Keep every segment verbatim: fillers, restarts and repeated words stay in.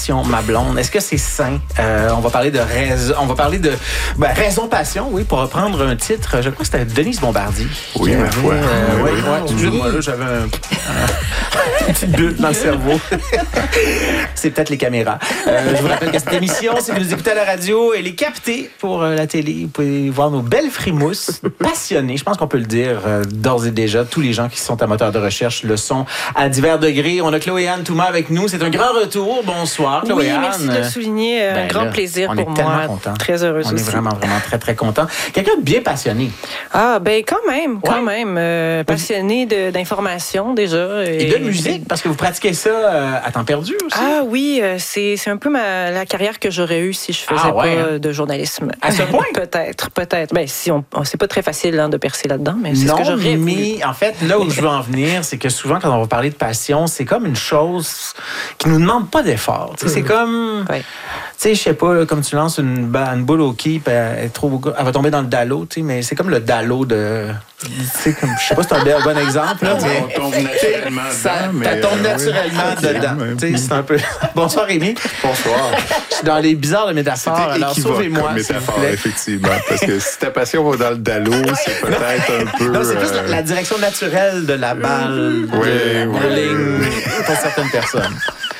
passion, ma blonde. Est-ce que c'est sain? Euh, on va parler de raison. On va parler de ben, raison passion, oui, pour reprendre un titre. Je crois que c'était Denise Bombardier. Oui, ma foi. Euh, oui, oui, oui, oui. oui. Excusez-moi, là, j'avais un, un, une petite bulle dans le cerveau. C'est peut-être les caméras. Euh, je vous rappelle que cette émission, si vous nous écoutez à la radio, elle est captée pour euh, la télé. Vous pouvez voir nos belles frimousses, passionnées. Je pense qu'on peut le dire euh, d'ores et déjà. Tous les gens qui sont amateurs de recherche le sont à divers degrés. On a Chloé-Anne Touma avec nous. C'est un grand retour. Bonsoir, Chloé-Anne. Oui, merci de le souligner. Un Ben grand là, plaisir on pour est tellement moi. content. Très heureuse On aussi. est vraiment, vraiment très, très content. Quelqu'un de bien passionné. Ah, ben quand même, quand Ouais. même. Euh, passionné de, d'information déjà. Et de musique, parce que vous pratiquez ça euh, à temps perdu aussi. Ah oui, euh, c'est, c'est un peu ma, la carrière que j'aurais eue si je faisais Ah, ouais, pas hein? de journalisme. À ce point? Peut-être, peut-être. Ben, si on, on- c'est pas très facile hein, de percer là-dedans, mais c'est Non, ce que j'aurais voulu. mais en fait, là où je veux en venir, c'est que souvent, quand on va parler de passion, c'est comme une chose qui nous demande pas d'effort. Tu sais, c'est comme... Ouais. Tu sais, je sais pas, là, comme tu lances une, ba- une boule au quai, puis elle, est trop, elle va tomber dans le dallo, tu sais, mais c'est comme le dallo de... Tu sais, comme, je sais pas si c'est un bon bon exemple, là, mais... On tombe naturellement Ça, dedans, mais, ça tombe euh, naturellement oui. dedans. Oui. Tu sais, c'est un peu... Bonsoir, Rémi. Bonsoir. Je suis dans les bizarres de métaphores, C'était alors équivoque sauvez-moi, comme s'il vous métaphore, plaît. effectivement. Parce que si ta passion va dans le dallo, c'est peut-être un peu... Non, c'est plus la, euh, la direction naturelle de la balle Oui, de oui, bowling oui, pour certaines personnes.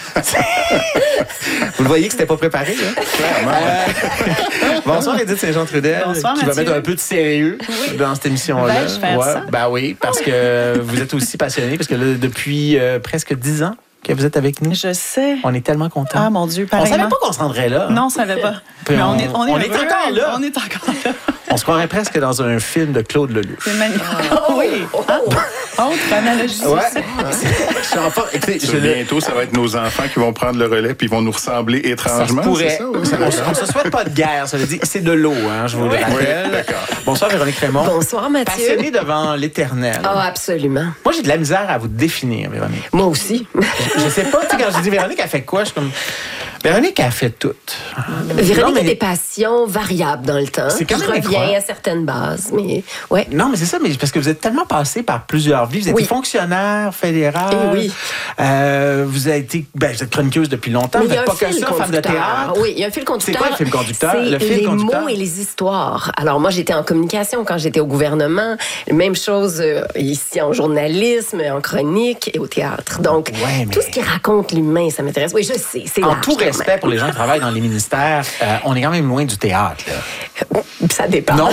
Vous le voyez que c'était pas préparé, hein? Clairement. Euh, bonsoir, Edith Saint-Jean-Trudel, Bonsoir, qui va Mathieu. mettre un peu de sérieux dans cette émission-là. Vais-je faire ça? Ben oui, parce que vous êtes aussi passionné, parce que là, depuis euh, presque dix ans que vous êtes avec nous, Je sais. on est tellement contents. Ah, mon Dieu, On pareillement. savait pas qu'on se rendrait là. hein? Non, on savait pas. Puis Mais on- on, est, on est, on est heureux. encore là. On est encore là. On se croirait presque dans un film de Claude Lelouch. C'est magnifique. Oh oui! Autre analogie. Ouais. Je suis enfin... Écoutez, Ça, je le- bientôt, ça va être nos enfants qui vont prendre le relais puis ils vont nous ressembler Ça se étrangement. pourrait. c'est ça, oui? Ça, on, on se souhaite pas de guerre, ça veut dire c'est de l'eau, hein, je vous le Oui, rappelle. d'accord. Bonsoir Véronique Raymond. Bonsoir, Mathieu. Passionnée devant l'éternel. Ah, absolument. Moi, j'ai de la misère à vous définir, Véronique. Moi aussi. Je sais pas, tu sais, quand je dis Véronique, elle fait quoi? Je suis comme... Véronique, elle fait tout. Véronique Non, mais- a des passions variables dans le temps. C'est quand Je même reviens incroyable. à certaines bases, mais ouais. Non, mais c'est ça, mais parce que vous êtes tellement passé par plusieurs vies. Vous êtes Oui. fonctionnaire fédéral. Eh oui. Euh, vous avez été, ben, vous êtes chroniqueuse depuis longtemps. Mais vous il y a n'êtes un pas que fil ça, femme de conducteur. théâtre. Oui, il y a un fil conducteur. C'est quoi le fil conducteur? C'est Le fil les conducteur? mots et les histoires. Alors moi, j'étais en communication quand j'étais au gouvernement. Même chose euh, ici en journalisme, en chronique et au théâtre. Donc, Ouais, mais- tout ce qui raconte l'humain, ça m'intéresse. Oui, je sais, c'est En large, tout quand même. respect pour les gens qui travaillent dans les ministères, euh, on est quand même loin du théâtre, là. Ça dépend. Non?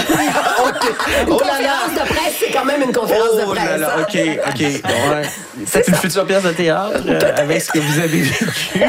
Une Oh là là! conférence de presse, c'est quand même une conférence de Oh presse. là là, hein? OK, OK. Ouais. C'est une future pièce de théâtre euh, avec ce que vous avez vécu.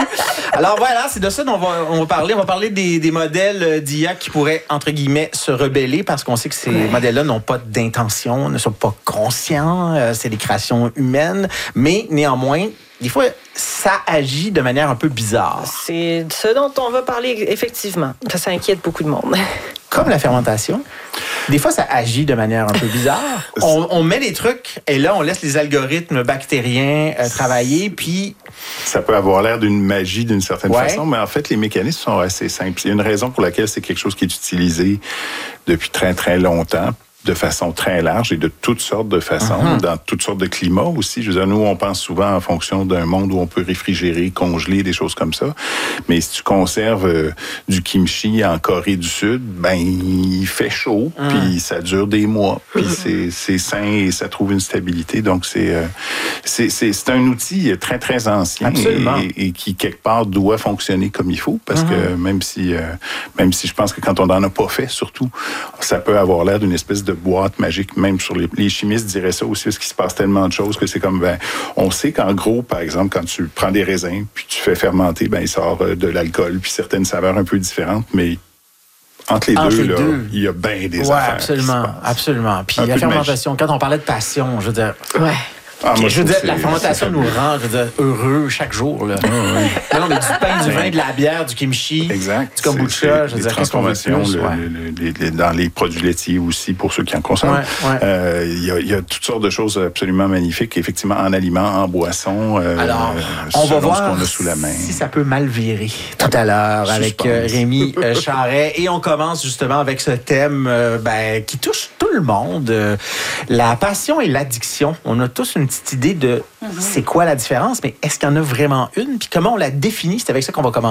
Alors voilà, c'est de ça dont on va, on va parler. On va parler des, des modèles d'I A qui pourraient, entre guillemets, se rebeller parce qu'on sait que ces modèles-là n'ont pas d'intention, ne sont pas conscients, euh, c'est des créations humaines, mais néanmoins, des fois, ça agit de manière un peu bizarre. C'est ce dont on va parler, effectivement. Ça, ça inquiète beaucoup de monde. Comme la fermentation. Des fois, ça agit de manière un peu bizarre. On, on met des trucs et là, on laisse les algorithmes bactériens euh, travailler, puis... Ça peut avoir l'air d'une magie d'une certaine Ouais. façon, mais en fait, les mécanismes sont assez simples. Il y a une raison pour laquelle c'est quelque chose qui est utilisé depuis très, très longtemps, de façon très large et de toutes sortes de façons, Uh-huh. dans toutes sortes de climats aussi. Je veux dire, nous, on pense souvent en fonction d'un monde où on peut réfrigérer, congeler, des choses comme ça. Mais si tu conserves euh, du kimchi en Corée du Sud, ben il fait chaud, Uh-huh. puis ça dure des mois, puis c'est, c'est sain et ça trouve une stabilité. Donc, c'est, euh, c'est, c'est, c'est un outil très, très ancien Absolument. et, et qui, quelque part, doit fonctionner comme il faut, parce que même si, euh, même si je pense que quand on n'en a pas fait, surtout, ça peut avoir l'air d'une espèce de boîte magique, même sur les, les chimistes diraient ça aussi, parce qu'il se passe tellement de choses que c'est comme, ben, on sait qu'en gros, par exemple, quand tu prends des raisins, puis tu fais fermenter, ben, il sort euh, de l'alcool, puis certaines saveurs un peu différentes, mais entre les Entre deux, les là, deux. il y a bien des Ouais, affaires. qui se absolument, passent. absolument. Puis Un la peu de fermentation, quand on parlait de passion, je veux dire... Ouais. Ah, moi, je veux trouve dire, que la c'est- fermentation c'est nous fabuleux. rend, je veux dire, heureux chaque jour. Là. Non, non, mais du pain, du vin, de la bière, du kimchi, Exact. du kombucha, C'est- je c'est veux des dire, qu'est-ce qu'on veut de transformations, plus? le- Ouais. le- le- les- dans les produits laitiers aussi, pour ceux qui en consomment. Ouais, ouais. Euh, Il y, a, il y a toutes sortes de choses absolument magnifiques, effectivement, en aliments, en boissons. euh, Alors, euh, on va selon voir ce qu'on a sous la main. si ça peut mal virer tout à l'heure avec Suspense. euh, Rémi euh, Charret. Et on commence justement avec ce thème euh, ben, qui touche tout le monde, euh, la passion et l'addiction. On a tous une petite idée de c'est quoi la différence, mais est-ce qu'il y en a vraiment une? Puis comment on la définit? C'est avec ça qu'on va commencer.